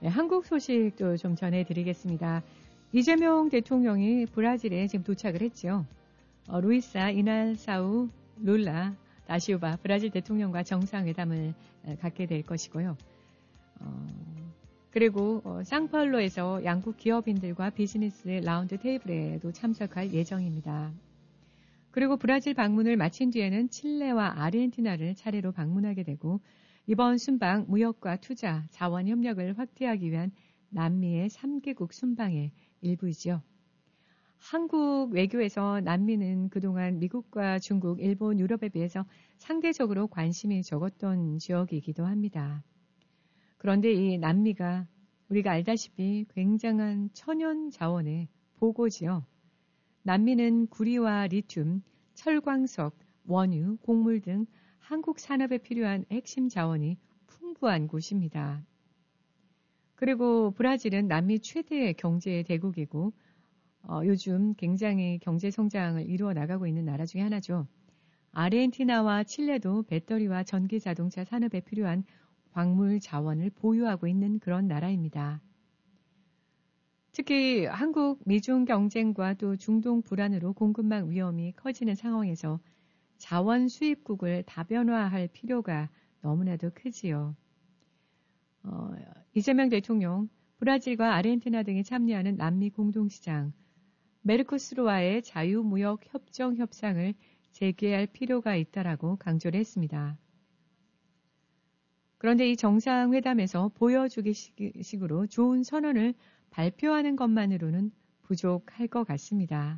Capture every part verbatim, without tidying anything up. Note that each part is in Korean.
네, 한국 소식도 좀 전해드리겠습니다. 이재명 대통령이 브라질에 지금 도착을 했죠. 어, 루이사 이나사우 룰라 다시우바 브라질 대통령과 정상회담을 갖게 될 것이고요. 어, 그리고 어, 상파울로에서 양국 기업인들과 비즈니스 라운드 테이블에도 참석할 예정입니다. 그리고 브라질 방문을 마친 뒤에는 칠레와 아르헨티나를 차례로 방문하게 되고 이번 순방 무역과 투자, 자원 협력을 확대하기 위한 남미의 삼 개국 순방의 일부이죠. 한국 외교에서 남미는 그동안 미국과 중국, 일본, 유럽에 비해서 상대적으로 관심이 적었던 지역이기도 합니다. 그런데 이 남미가 우리가 알다시피 굉장한 천연 자원의 보고지요. 남미는 구리와 리튬, 철광석, 원유, 곡물 등 한국 산업에 필요한 핵심 자원이 풍부한 곳입니다. 그리고 브라질은 남미 최대의 경제 대국이고 어, 요즘 굉장히 경제 성장을 이루어 나가고 있는 나라 중에 하나죠. 아르헨티나와 칠레도 배터리와 전기 자동차 산업에 필요한 광물 자원을 보유하고 있는 그런 나라입니다. 특히 한국 미중 경쟁과 또 중동 불안으로 공급망 위험이 커지는 상황에서 자원 수입국을 다변화할 필요가 너무나도 크지요. 어, 이재명 대통령, 브라질과 아르헨티나 등이 참여하는 남미 공동시장, 메르코스르와의 자유무역 협정 협상을 재개할 필요가 있다라고 강조를 했습니다. 그런데 이 정상회담에서 보여주기식으로 좋은 선언을 발표하는 것만으로는 부족할 것 같습니다.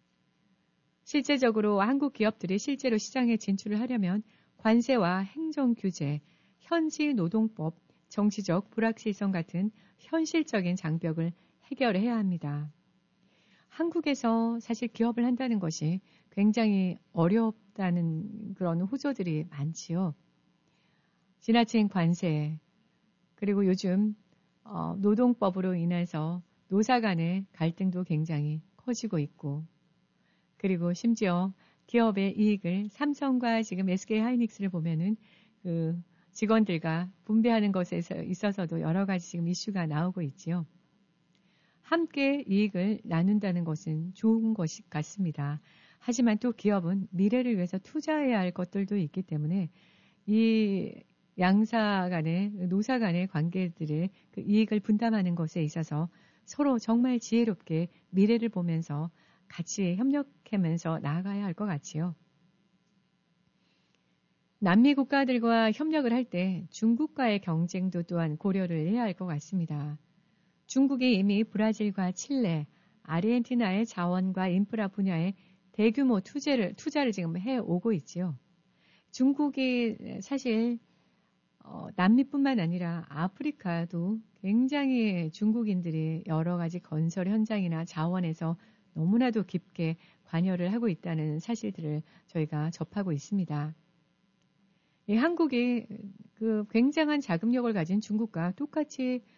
실제적으로 한국 기업들이 실제로 시장에 진출을 하려면 관세와 행정 규제, 현지 노동법, 정치적 불확실성 같은 현실적인 장벽을 해결해야 합니다. 한국에서 사실 기업을 한다는 것이 굉장히 어렵다는 그런 호조들이 많지요. 지나친 관세, 그리고 요즘 어, 노동법으로 인해서 노사 간의 갈등도 굉장히 커지고 있고, 그리고 심지어 기업의 이익을 삼성과 지금 에스케이 하이닉스를 보면은 그 직원들과 분배하는 것에 있어서도 여러 가지 지금 이슈가 나오고 있지요. 함께 이익을 나눈다는 것은 좋은 것이 같습니다. 하지만 또 기업은 미래를 위해서 투자해야 할 것들도 있기 때문에 이 양사 간의, 노사 간의 관계들의 그 이익을 분담하는 것에 있어서 서로 정말 지혜롭게 미래를 보면서 같이 협력하면서 나아가야 할 것 같지요. 남미 국가들과 협력을 할 때 중국과의 경쟁도 또한 고려를 해야 할 것 같습니다. 중국이 이미 브라질과 칠레, 아르헨티나의 자원과 인프라 분야에 대규모 투자를, 투자를 지금 해오고 있지요. 중국이 사실 어, 남미뿐만 아니라 아프리카도 굉장히 중국인들이 여러 가지 건설 현장이나 자원에서 너무나도 깊게 관여를 하고 있다는 사실들을 저희가 접하고 있습니다. 이 한국이 그 굉장한 자금력을 가진 중국과 똑같이